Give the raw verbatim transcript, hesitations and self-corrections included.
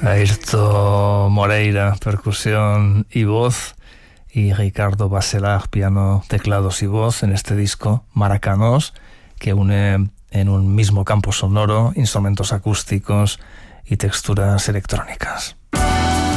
Airto Moreira, percusión y voz, y Ricardo Bacelar, piano, teclados y voz, en este disco Maracanós, que une en un mismo campo sonoro instrumentos acústicos y texturas electrónicas.